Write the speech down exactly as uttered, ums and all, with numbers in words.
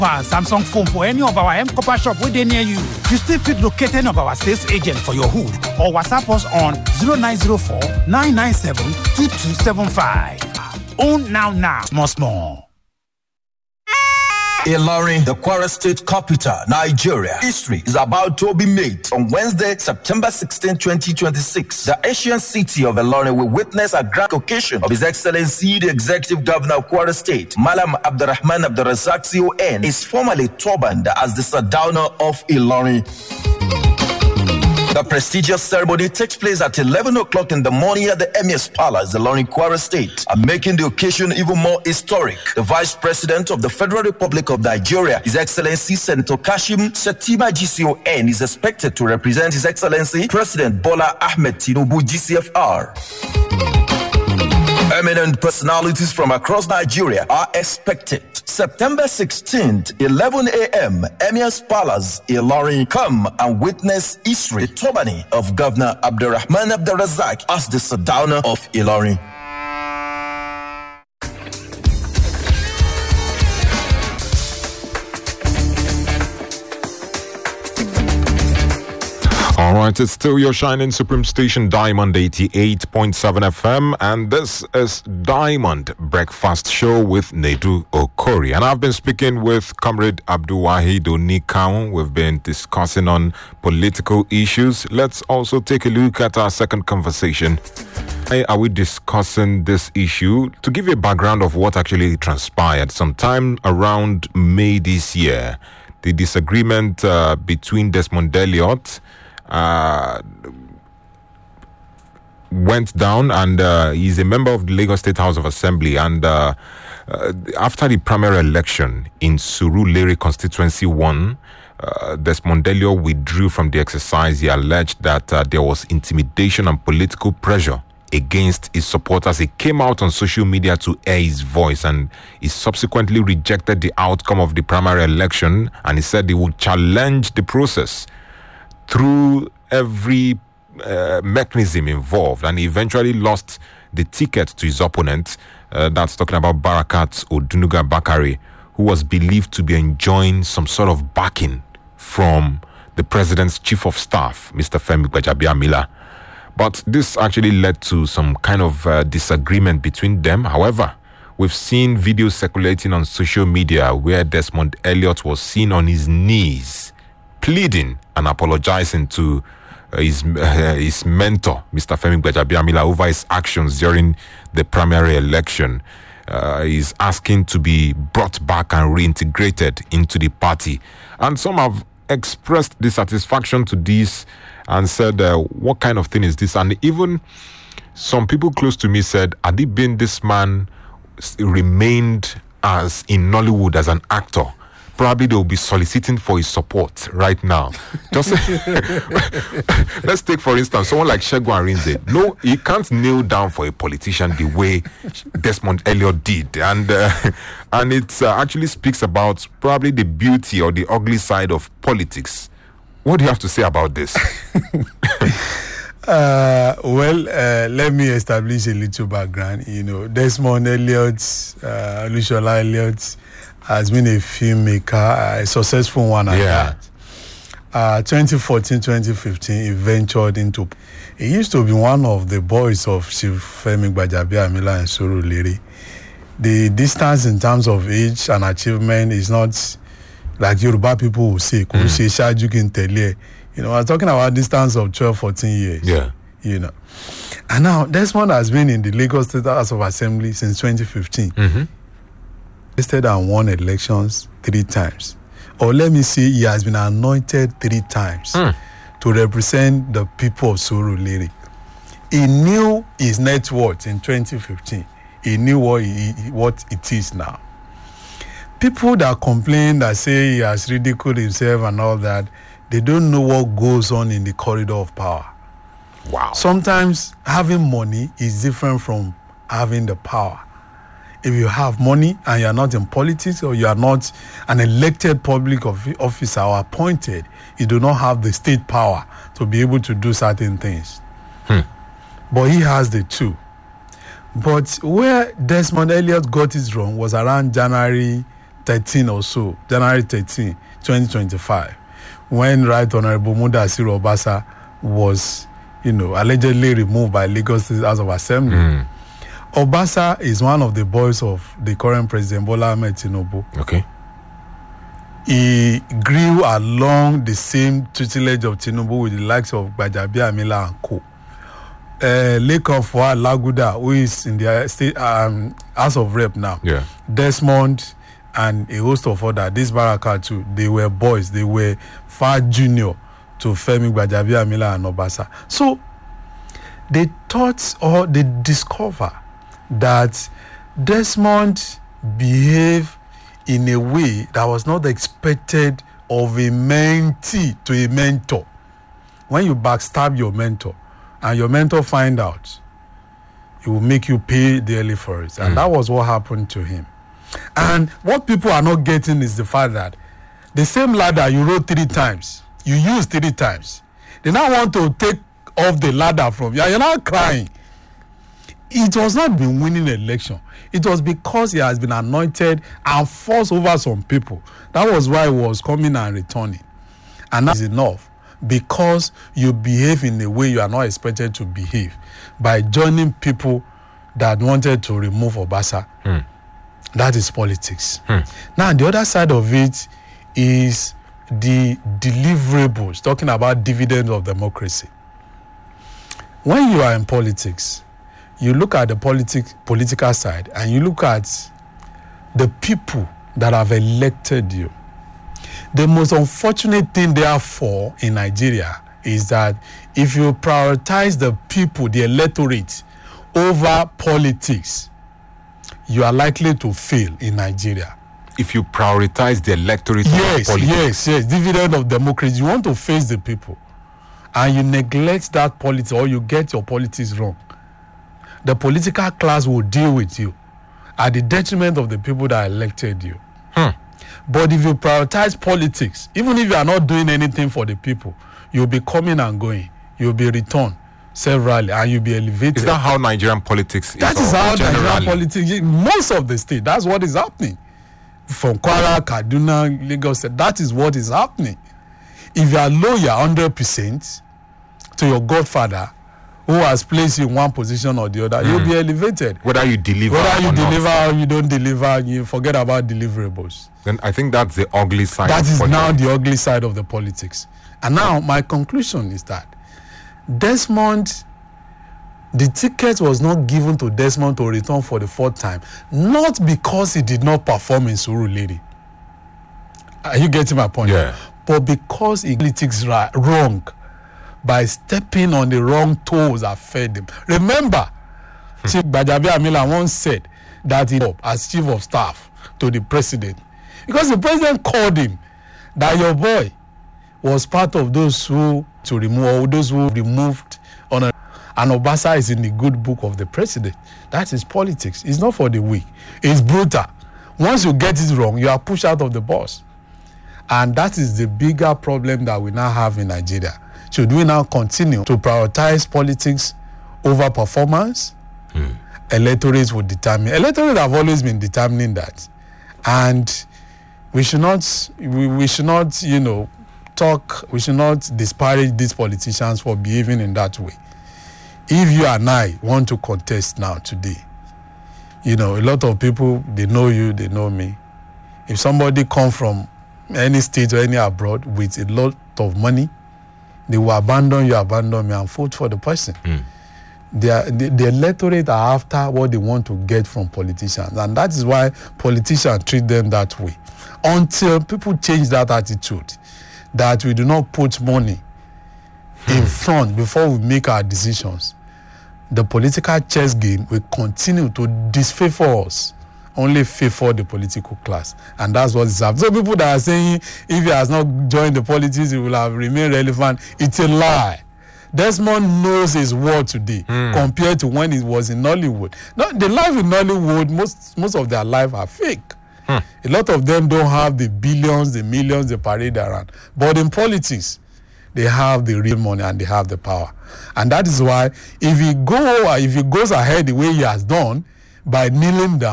pass Samsung phone for any of our M Copper shop within near you. You still fit locate any of our sales agent for your hood or WhatsApp us on zero nine zero four nine nine seven two two seven five. Own now now, small small. Ilorin, the Kwara State capital, Nigeria. History is about to be made. On Wednesday, September sixteenth, twenty twenty-six, the ancient city of Ilorin will witness a grand occasion of His Excellency, the Executive Governor of Kwara State, Malam Abdurrahman Abdurrazak C O N, is formally turbaned as the Sardauna of Ilorin. The prestigious ceremony takes place at eleven o'clock in the morning at the Emir's Palace, Ilorin, Kwara State, and making the occasion even more historic. The Vice President of the Federal Republic of Nigeria, His Excellency Senator Kashim Shettima G C O N, is expected to represent His Excellency President Bola Ahmed Tinubu G C F R. Eminent personalities from across Nigeria are expected. September sixteenth, eleven a.m., Emir's Palace, Ilorin. Come and witness history, the turbaning of Governor Abdurrahman Abdurrazak as the Sardauna of Ilorin. All right, it's still your shining supreme station, Diamond eighty-eight point seven F M, and this is Diamond Breakfast Show with Nedu Okori. And I've been speaking with Comrade Abdul Wahid Onikang. We've been discussing on political issues. Let's also take a look at our second conversation. Why are we discussing this issue? To give you a background of what actually transpired, sometime around May this year, the disagreement uh, between Desmond Elliott Uh, went down, and uh, he's a member of the Lagos State House of Assembly. And uh, uh, after the primary election in Surulere constituency one, uh, Desmond Elliott withdrew from the exercise. He alleged that uh, there was intimidation and political pressure against his supporters. He came out on social media to air his voice, and he subsequently rejected the outcome of the primary election, and he said he would challenge the process through every uh, mechanism involved, and he eventually lost the ticket to his opponent. Uh, that's talking about Barakat Odunuga Bakare, who was believed to be enjoying some sort of backing from the president's chief of staff, Mister Femi Gbajabiamila. But this actually led to some kind of uh, disagreement between them. However, we've seen videos circulating on social media where Desmond Elliott was seen on his knees pleading and apologizing to uh, his uh, his mentor, Mister Femi Gbajabiamila, over his actions during the primary election. Uh, he's asking to be brought back and reintegrated into the party. And some have expressed dissatisfaction to this and said, uh, what kind of thing is this? And even some people close to me said, had it been this man remained as in Nollywood as an actor, probably they will be soliciting for his support right now. Just let's take, for instance, someone like Segun Arinze. No, he can't kneel down for a politician the way Desmond Elliott did, and uh, and it uh, actually speaks about probably the beauty or the ugly side of politics. What do you have to say about this? Uh, well, uh, let me establish a little background. You know, Desmond Elliott, uh, Olusola Elliott, has been a filmmaker, a successful one at yeah. that. Uh, twenty fourteen, twenty fifteen, he ventured into... He used to be one of the boys of Chief Femi Gbajabiamila and Surulere. The distance in terms of age and achievement is not like Yoruba people will say, mm. You know, I'm talking about a distance of twelve, fourteen years. Yeah. You know. And now, Desmond has been in the Lagos State House of Assembly since twenty fifteen. Mm-hmm. Listed and won elections three times. Or let me say, he has been anointed three times mm. to represent the people of Surulere. He knew his net worth in twenty fifteen. He knew what, he, what it is now. People that complain, that say he has ridiculed himself and all that, they don't know what goes on in the corridor of power. Wow. Sometimes having money is different from having the power. If you have money and you are not in politics, or you are not an elected public officer or appointed, you do not have the state power to be able to do certain things. Hmm. But he has the two. But where Desmond Elliott got it wrong was around January thirteenth or so, January thirteenth, twenty twenty-five, when Right Honorable Mudasiru Obasa was, you know, allegedly removed by Lagos State House of Assembly. Mm. Obasa is one of the boys of the current President Bola Ahmed Tinubu. Okay. He grew along the same tutelage of Tinubu with the likes of Gbajabiamila and co. Uh, Lekan Fuad Laguda, who is in the state um, House of Rep now. Yeah. Desmond and a host of others. This Baraka too. They were boys. They were far junior to Femi Gbajabiamila and Obasa. So they thought or they discover that Desmond behaved in a way that was not expected of a mentee to a mentor. When you backstab your mentor and your mentor find out, it will make you pay dearly for it. And mm. that was what happened to him. And what people are not getting is the fact that the same ladder you rode three times, you used three times, they now want to take off the ladder from you. You're not crying. It was not been winning an election. It was because he has been anointed and forced over some people. That was why he was coming and returning. And that is enough, because you behave in a way you are not expected to behave by joining people that wanted to remove Obasa. Hmm. That is politics. Hmm. Now, the other side of it is the deliverables, talking about dividends of democracy. When you are in politics, you look at the politic, political side and you look at the people that have elected you. The most unfortunate thing, therefore, in Nigeria is that if you prioritize the people, the electorate, over politics, you are likely to fail in Nigeria. If you prioritize the electorate yes, over politics. Yes, yes, dividend of democracy. You want to face the people and you neglect that politics or you get your politics wrong. The political class will deal with you at the detriment of the people that elected you. Hmm. But if you prioritize politics, even if you are not doing anything for the people, you'll be coming and going. You'll be returned severally and you'll be elevated. Is that how Nigerian politics is? That is how generally? Nigerian politics, most of the state, that's what is happening. From Kwara, Kaduna, Lagos, that is what is happening. If you are loyal one hundred percent to your godfather, who has placed you in one position or the other, mm. you'll be elevated. Whether you deliver Whether you or deliver not. or you don't deliver, you forget about deliverables. Then I think that's the ugly side That of is politics. now the ugly side of the politics. And now my conclusion is that Desmond, the ticket was not given to Desmond to return for the fourth time, not because he did not perform in Surulere. Are you getting my point? Yeah. But because he politics right, wrong by stepping on the wrong toes that fed him. Remember, hmm. Chief Gbajabiamila once said that he as chief of staff to the president, because the president called him that your boy was part of those who to remove or those who removed on a, and Obasa is in the good book of the president. That is politics. It's not for the weak. It's brutal. Once you get it wrong, you are pushed out of the bus. And that is the bigger problem that we now have in Nigeria. Should we now continue to prioritize politics over performance? Hmm. Electorates will determine. Electorates have always been determining that. And we should not, we, we should not, you know, talk, we should not disparage these politicians for behaving in that way. If you and I want to contest now today, you know, a lot of people, they know you, they know me. If somebody come from any state or any abroad with a lot of money, they will abandon you, abandon me, and vote for the person. Mm. They are, the, the electorate are after what they want to get from politicians. And that is why politicians treat them that way. Until people change that attitude, that we do not put money mm. in front before we make our decisions, the political chess game will continue to disfavor us, only favor the political class. And that's what is happening. So people that are saying if he has not joined the politics, he will have remained relevant, it's a lie. Desmond knows his world today mm. compared to when he was in Nollywood. No, the life in Nollywood, most most of their life are fake. Hmm. A lot of them don't have the billions, the millions they parade around. But in politics, they have the real money and they have the power. And that is why if he go, if he goes ahead the way he has done by kneeling down,